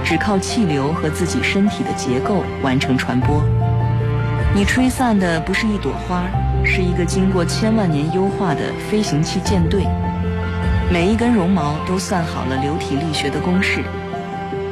只靠气流和自己身体的结构完成传播。你吹散的不是一朵花，是一个经过千万年优化的飞行器舰队。每一根绒毛都算好了流体力学的公式，